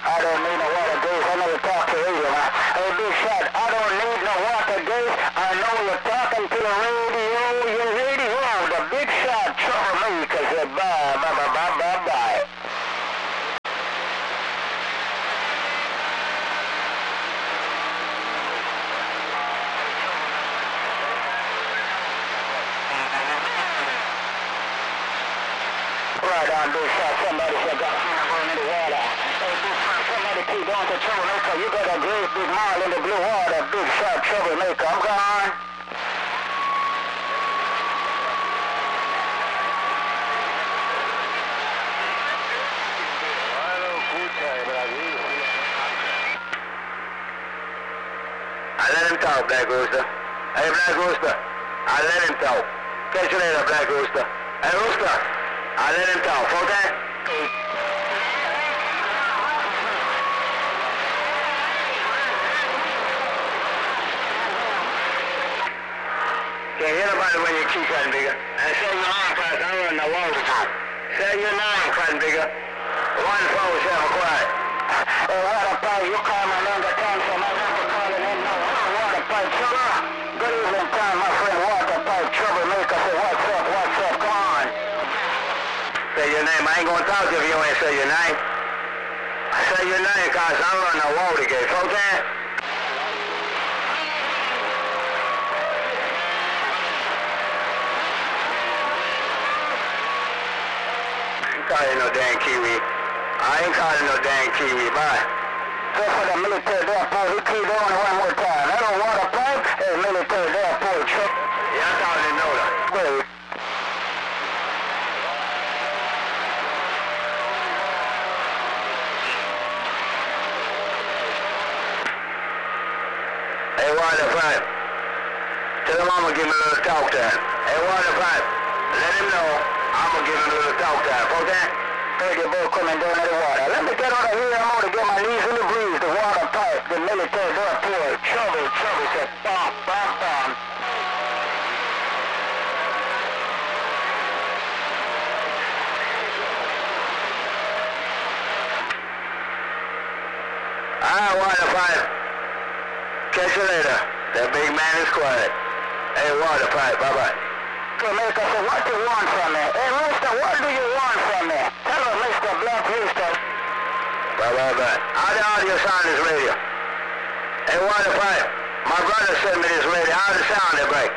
I don't need no water gauge. I know you're talking to radio, man. Hey, Big Shot, I don't need no water gauge. I know you're talking to the radio. Your radio, the Big Shot Troublemaker said bye, bye, bye, bye, bye, bye. Right on, Big Shot. Somebody said got going in the water. Hey, Big Shot, somebody keep going to Troublemaker. You got a great big mile in the blue water. Big Shot Troublemaker. I'm gone. I let him talk, Black Rooster. Hey, Black Rooster. I let him talk. Catch you later, Black Rooster. Hey, Rooster. I let him talk. Okay? Can't hear nobody when you keep cutting bigger. And say your name, cause I'm running the wall to talk. Say your name, cutting bigger. 147, quiet. Hey, water pipe, you call my name the time, so my number calling in no water pipe trouble. Good evening time, my friend, water pipe Troublemaker. Say what's up, come on. Say your name. I ain't gonna talk to you if you ain't say your name. Say your name, cause I'm running the wall to get. Okay? Calling no damn Kiwi. I ain't calling no damn Kiwi. Bye. Just for the military airport, he keep doing it one more time. That don't water pipe, hey, military airport truck. Yeah, I thought I didn't know that. Wait. Hey, water pipe. Tell him I'm gonna give him a little talk time. Hey, water pipe. Let him know I'm gonna give him a little talk time. Okay? Hey, the boat coming down to the water. Let me get over here. I'm gonna get my knees in the breeze. The water pipe, the military airport. Trouble, said bam, bam, bam. Alright, water pipe. Catch you later. That big man is quiet. Hey, water pipe. Bye-bye. Jamaica said, what do you want from me? Hey, Rooster, what do you want from me? Tell him, Mr. Black Rooster. Bye. How the audio sound is radio? Hey, water pipe. My brother sent me this radio. How the sound it break?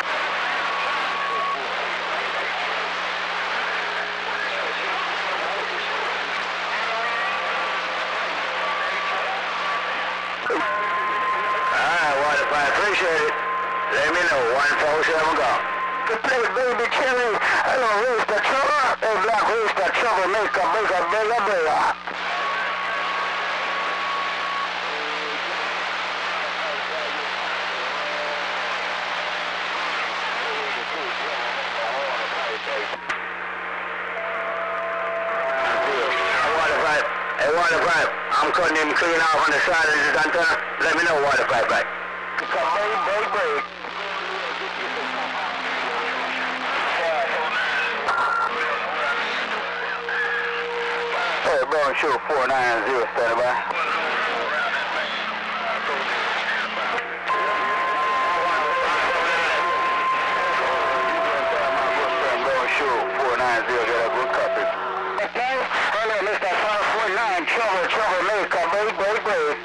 Alright, water pipe. Appreciate it. Let me know. 147 go. To play Baby Cherry. Hello, Rooster Trouble. Hey, Black Rooster Troublemaker, bigger. Hey, water pipe. I'm cutting him clean off on the side of this antenna. Let me know, water pipe, right? Break. Hey, Brown Shoe 490, stand by. Brown Shoe 490, get a good copy. Okay, hello, Mr. 549, Troublemaker, break.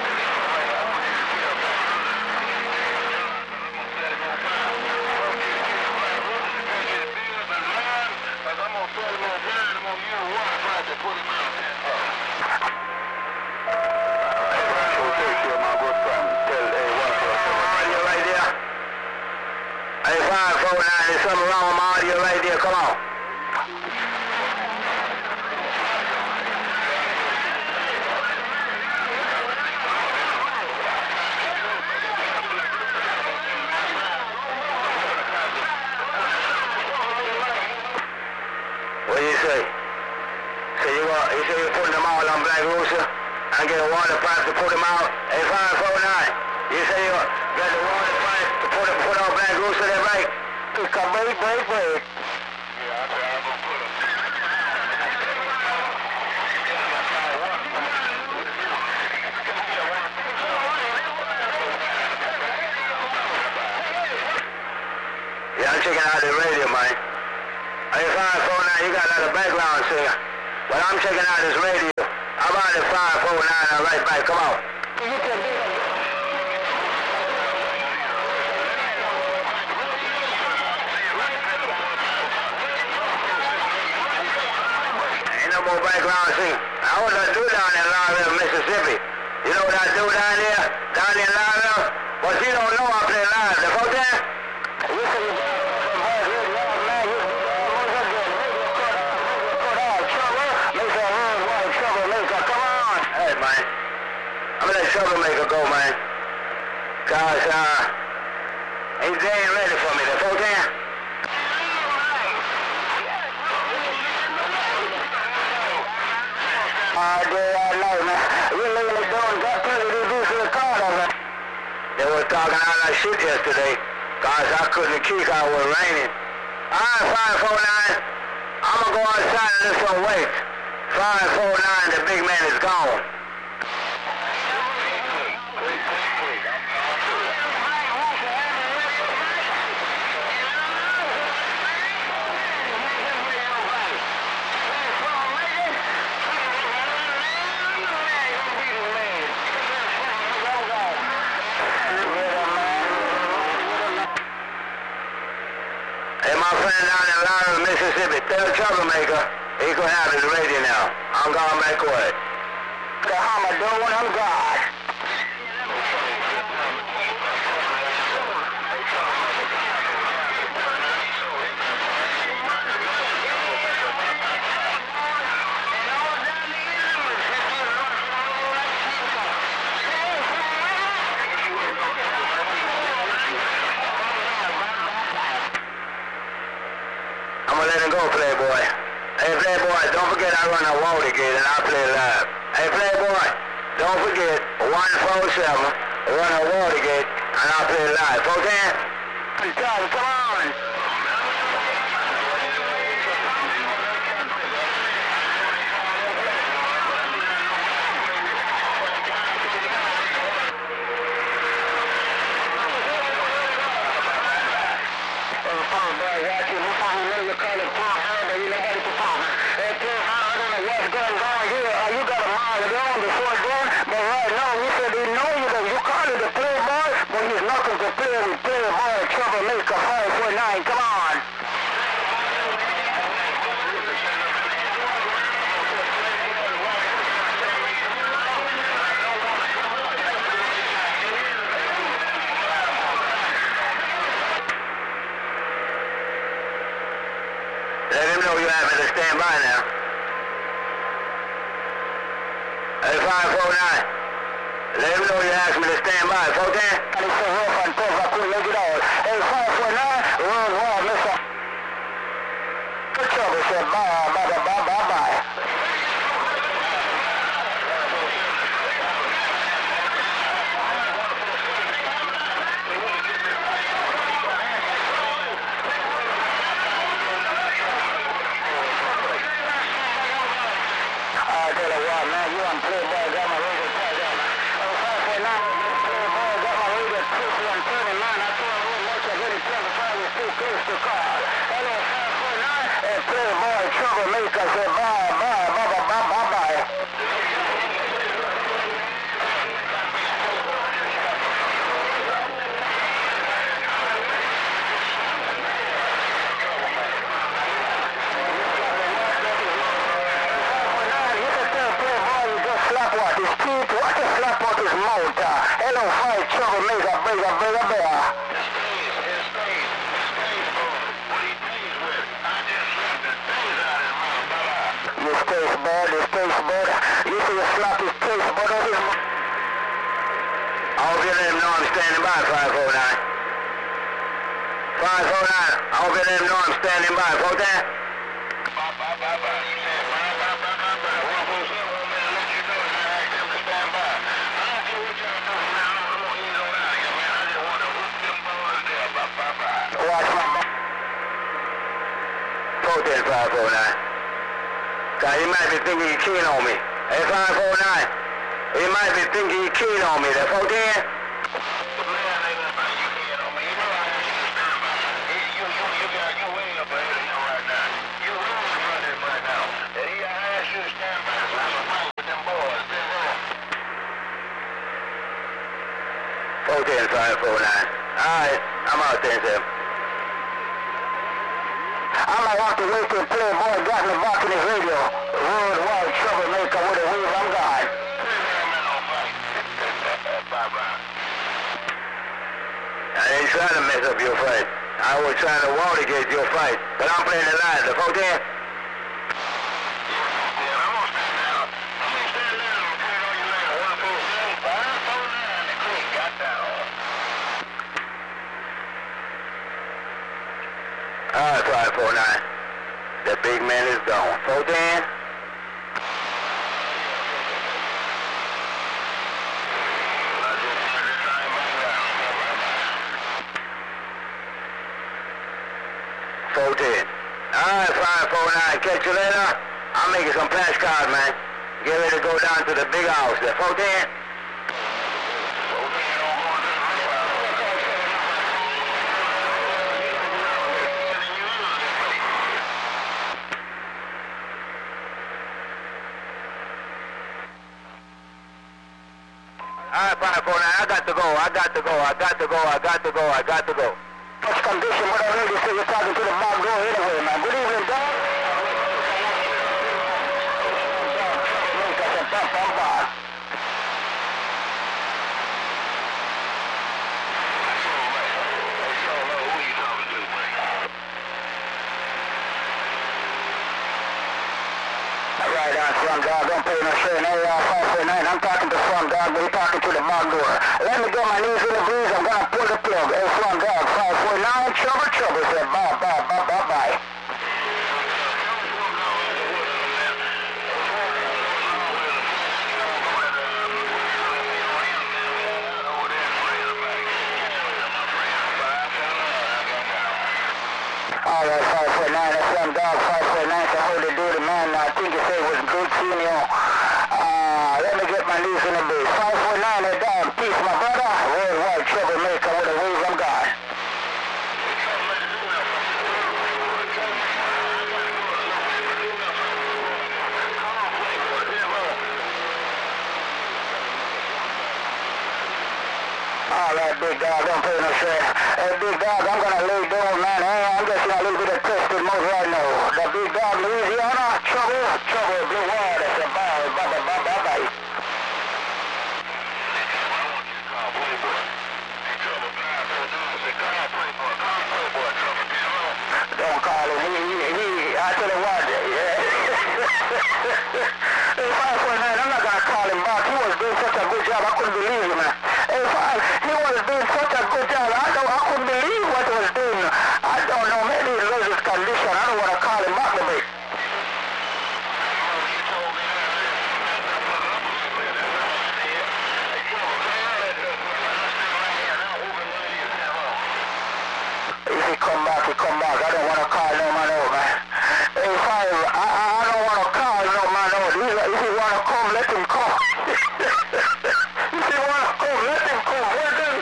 Hey, 549, there's something wrong with my audio right there, come on. What do you say? You say you're putting them all on Black Rooster and get a water pipe to put them out? Hey, 549, you say you got the water pipe to put on Black Rooster, that right? Break. checking out the radio, man. Hey, 549, you got a lot of background singer. But I'm checking out this radio. How about the 549? I'll right back. Come on. Ain't no more background singing. I want to do down in Lawville, Mississippi. You know what I do down there? Down in Lawville? But you don't know I play live. The folk there? Hey, man. I'm gonna let Troublemaker go, man. Cause, they ain't ready for me. The folk there? They were talking all that shit yesterday, cause I couldn't kick out with raining. Alright, 549, I'ma go outside and listen some weight. 549, the big man is gone. Down in Lawrence, Mississippi, tell Troublemaker he can have his radio now. I'm going back away. The Hamadoon, I'm God. I'm gonna let him go, Playboy. Hey, Playboy, don't forget I run a Watergate and I play live. Hey, Playboy, don't forget 147, run a Watergate and I play live. Okay? Come on. Troublemaker 549, come on. Let him know you have me to stand by now. Hey, 549. Let him know you asked me to stand by. Okay? Hey, 549, run hard, Mr. Good trouble, said bye. I tell you what, man, you on Playboy, got my radio tag on. Oh, 549, Playboy, got my radio 2139. I told him we'll make it really 25 with 2 case to call. Hello, 549, and Playboy, Troublemaker, said bye. Hello, fight, Troublemaker, bigger. This tastes bad. You see you slap his taste bud on his mouth. I hope you let him know I'm standing by, 549. 549, I hope you let him know I'm standing by, vote that? Vote that, 549. Cause he might be thinking you're keen on me. Hey, 549. He might be thinking you're keen on me. That vote that? 14-549. Alright, I'm out there, sir. I might have to wait till Playboy got me back in his radio. Worldwide troublemaker with a wave, I'm gone. I ain't trying to mess up your fight. I was trying to warn against your fight. But I'm playing the line. The 14? Alright, 549. The big man is gone. 14? Alright, 549. Catch you later. I'm making some flashcards, man. Get ready to go down to the big house there. 14? Alright, 549. I got to go. What's condition? What I really say you're talking to the back door anyway, man. Good evening, dog. Right on, Slum Dog. Don't pay no shit in AR 549. I'm talking to Slum Dog, but you're talking to the back door. Let me get my knees in the breeze. I'm gonna pull the plug. Hey, Slum Dog, 549. Trouble. Say bye. Alright, 549, that's Slum Dog, 549, so hold it, duty, man. I think you said it was good seeing you. Let me get my knees in the base. 549, that dog, peace, my brother. Worldwide troublemaker with a wave, I'm gone. Alright, big dog, don't pay no shit. Hey, big dog, I'm gonna lay down, man. Hey, I'm just in a little bit of tested mode right now. The big dog, Louisiana, trouble, blue water, say bye. Don't call him, I tell you what, Hey, 549, I'm not gonna call him back. He was doing such a good job, I couldn't believe him, man. Hey, 5, he was doing such a good job. I couldn't believe what he was doing. I don't know, maybe he lost his condition. I don't want to call him back a bit. If he come back, I don't want to call no man out, man. Hey, 5, I don't want to call no man out. If he want to come, let him come. If he want to come, let him come. Well done.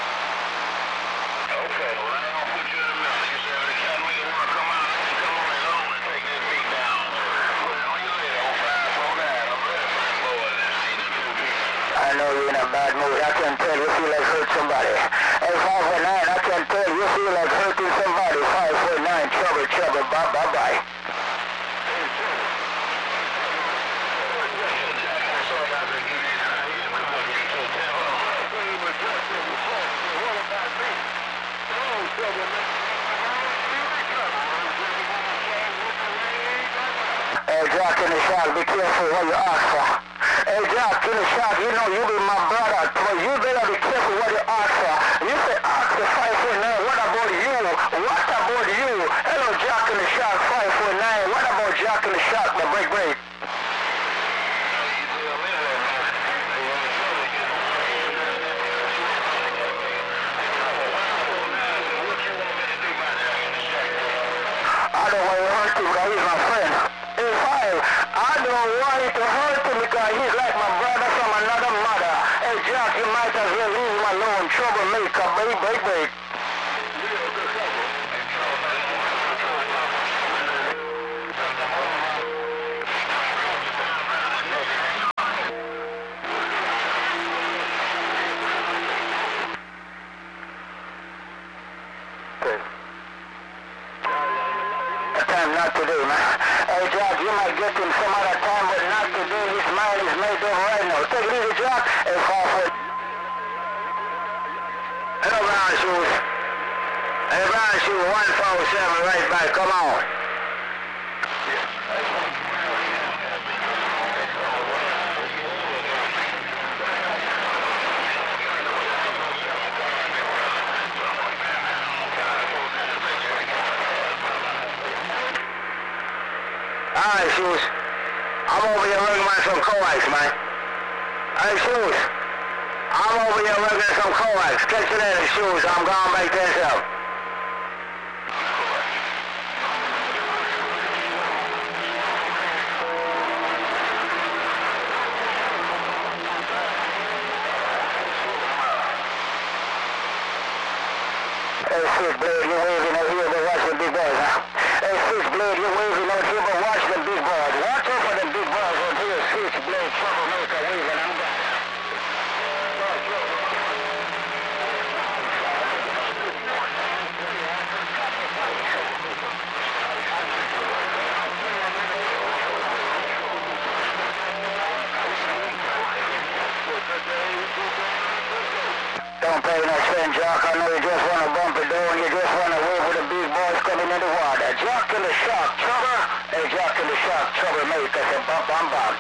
Okay, well, I don't put you in the middle. You said every time you want to come out, come on alone and take this beat down. Put it on your head, on 549. I'm ready for the blow of this scene. I know you're in a bad mood. I can tell you feel like hurt somebody. Hey, 549, I can tell you feel like hurting somebody. 549, trouble, bye. Hey, Jack in the shot, be careful what you ask for. Hey, Jack in the shot, you know you be my brother, but you better be careful what you ask for. You say ask the 549, what about you? Hello, Jack in the shot, 549, what about Jack in the shot, the break? I don't want to hurt him because he's my friend. Hey, 5, I don't want to hurt him because he's like my brother from another mother. Hey, Jack, you might as well leave him alone. Troublemaker, break. him some other time, but not today. His mind is made up right now. Take it easy, Jack. Hey, forward. Hello, Brown Shoes. Hey, Brown Shoes, 147, right back. Come on. Alright, Shoes. I'm over here working on some coax, man. Hey, Shoes. I'm over here working on some coax. Catch you later, Shoes. I'm going back to this. Hey, Switchblade, you're waving out here, but watch the big boys, huh? Hey, Switchblade, you're waving out here, but watch the big boys. Watch out for the big boys out here, Switchblade, troublemaker, waving, I'm done. Don't pay no attention, Jock. I know you just want to bump it down. You just want to wave with the big boys coming in the water. Jock in the shock, trouble. Hey, Jock in the shock, troublemaker. Say bump, bump, bump.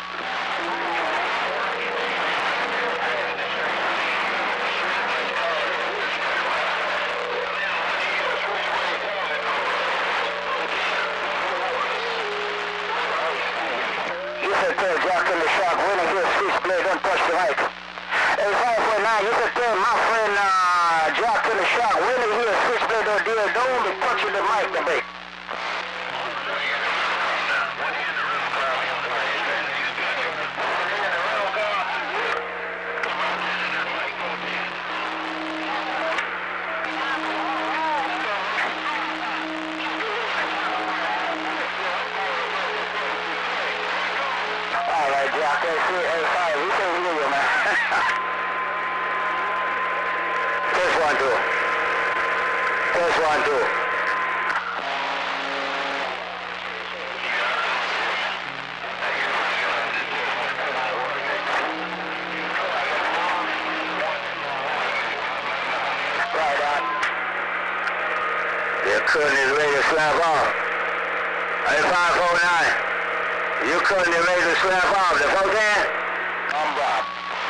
You said tell Jock in the shock, when I hear Switchblade, don't touch the mic. Hey, 549, you said tell my friend Jock in the shock, when he hear Switchblade or deal, don't be touching the mic a bit. Alright, Jock, hey, sorry, we can't hear you, man. Test 1, 2. Test 1, 2. Right on. Your curtain is ready to slap off. Hey, 549. Your curtain is ready to slap off. The folk there? I'm Bob.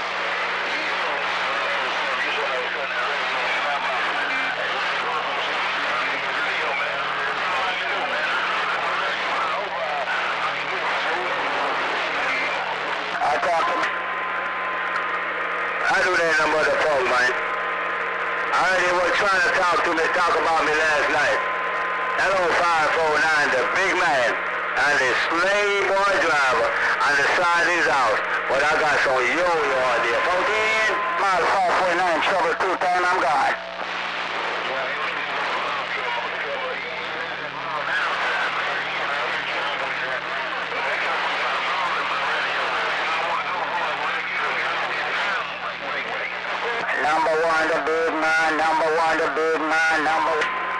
I talk to I do that number the phone, man. I heard they were trying to talk about me last night. Hello, 549, the big man and the slave boy driver on the side of his house. But I got some yo-yo out there. 14, Mile 549, trouble 2 times, I'm gone. Number one, the big man, number one, the big man, number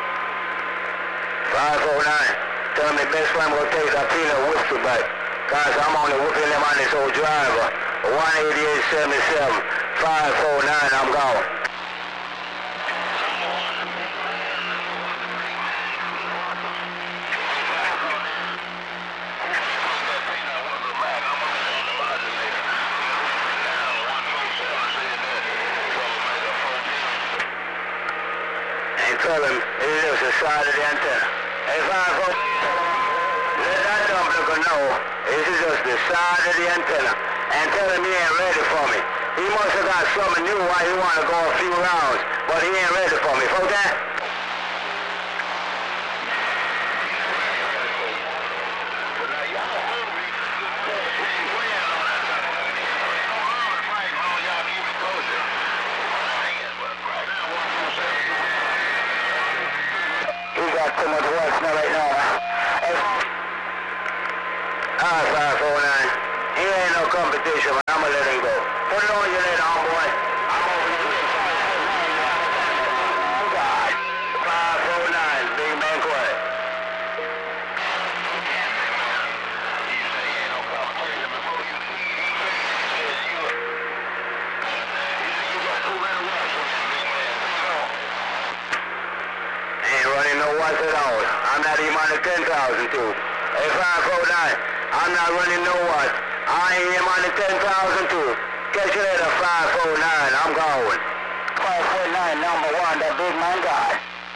549. Tell me best friend will take a peanut whiskey back. Cause I'm only whooping him on this old driver. 18877. 549, I'm gone. And tell him it is the side of the antenna. Hey, 549. Let that dumb looker know this is just the side of the antenna. And tell him he ain't ready for me. He must have got something new why he want to go a few rounds. But he ain't ready for me. Folks that? He got too much work now right now. Hey. 549. He ain't no competition, man. I'ma let him go. Put it on you later, homeboy. I'm over here. 549, big man quiet. got him on the 10,000 too. Hey, 549, I'm not running no what. I ain't him on the 10,000 too. Catch you later, 549, I'm going. 549, number one, the big man guy.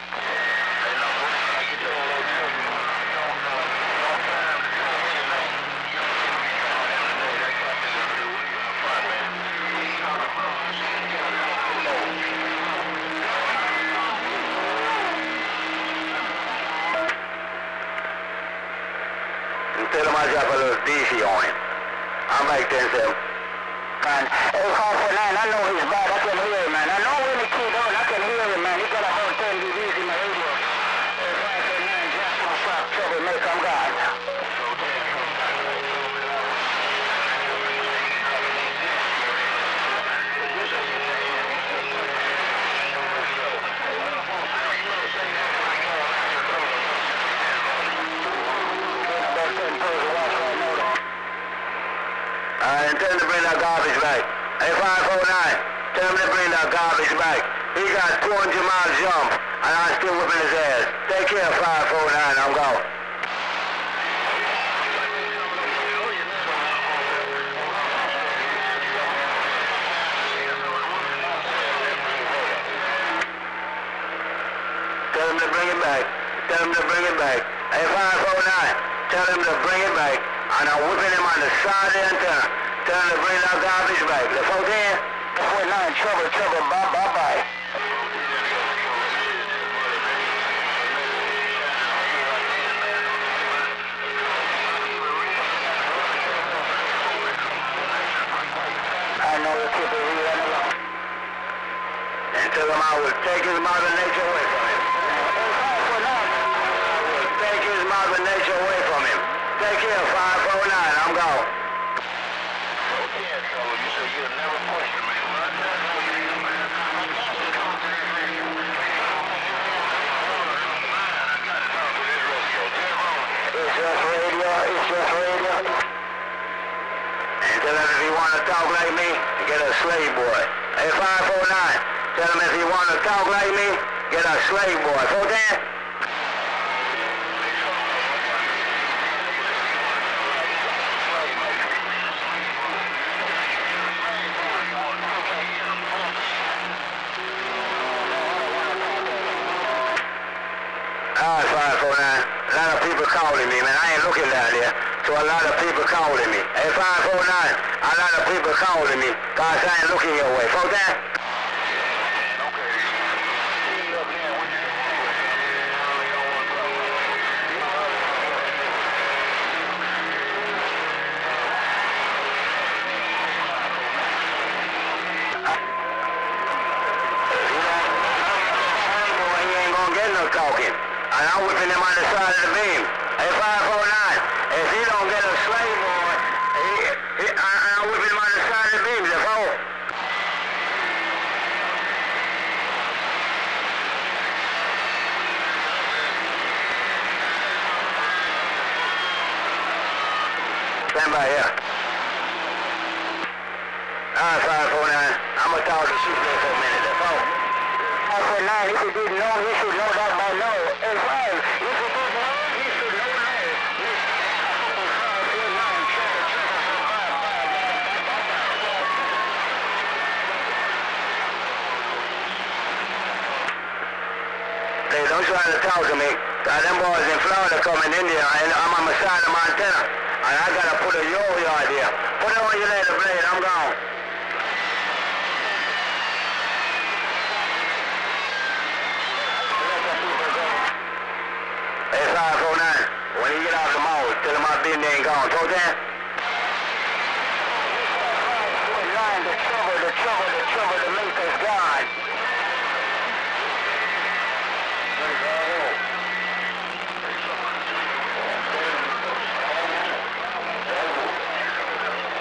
Tell him I drop a little DC on him. I'm like 10-7. Man, hey, 549, I know he's bad. I can hear him, man. I know when he keyed on, I can hear him, man. He got about 10 dBs in my radio. Hey, 549, drop my fuck trouble, make him gone. Tell him to bring that garbage back. Hey, 549, tell him to bring that garbage back. He got 200 miles jump, and I'm still whipping his ass. Take care, 549, I'm going. Tell him to bring it back. Tell him to bring it back. Hey, 549, tell him to bring it back. And I'm whipping him on the side of the antenna. Tell him to bring that garbage back. The 14? 449, trouble, bye. I know you keep it real anyway. And tell him I will take his mother nature away from him. I will take his mother nature away from him. Take care, 549, I'm gone. Okay, fellas, you said you'd never question me. It's just radio. And tell him if he want to talk like me, get a slave boy. Hey, 549, tell him if he want to talk like me, get a slave boy. 14? Alright, 549. A lot of people calling me, man. I ain't looking down there. So a lot of people calling me. Hey, 549. A lot of people calling me. Cause I ain't looking your way. 14? Talking, and I'm whipping him on the side of the beam. Hey, 549, if he don't get a slave boy, I'm whipping him on the side of the beam. The 4. Stand by here. Alright, 549, I'm gonna talk to Super for a minute. The 4. 549, if he didn't know, he should know that by now. Hey, 5, if he didn't know, he should know now. Hey, don't try to talk to me. Them boys in Florida coming in there, and I'm on the side of Montana. And I gotta put a yo-yo out there. Put it on your later blade, I'm gone. Hey, 549, when you get off the mall, tell him I've been there and gone. 14? The trouble